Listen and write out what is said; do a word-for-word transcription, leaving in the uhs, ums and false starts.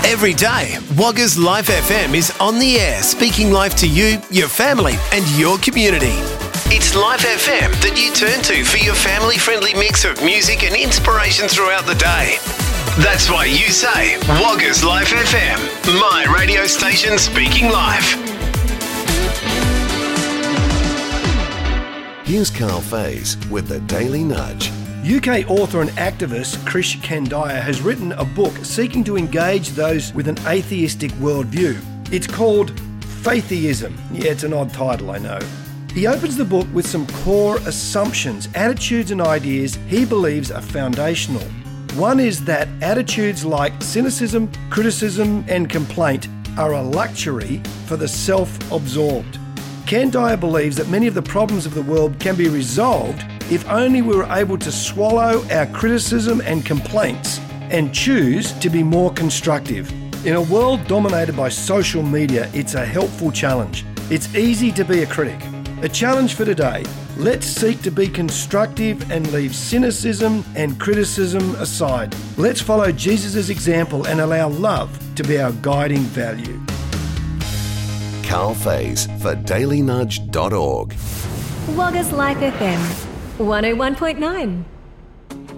Every day, Wagga's Life F M is on the air, speaking life to you, your family and your community. It's Life F M that you turn to for your family-friendly mix of music and inspiration throughout the day. That's why you say, Wagga's Life F M, my radio station speaking life. Here's Carl Faze with the Daily Nudge. U K author and activist Krish Kandiah has written a book seeking to engage those with an atheistic worldview. It's called Faiththeism. Yeah, it's an odd title, I know. He opens the book with some core assumptions, attitudes and ideas he believes are foundational. One is that attitudes like cynicism, criticism and complaint are a luxury for the self-absorbed. Kandiah believes that many of the problems of the world can be resolved if only we were able to swallow our criticism and complaints and choose to be more constructive. In a world dominated by social media, it's a helpful challenge. It's easy to be a critic. A challenge for today: let's seek to be constructive and leave cynicism and criticism aside. Let's follow Jesus' example and allow love to be our guiding value. Carl Faze for daily nudge dot org. Wagga's Life F M, one oh one point nine.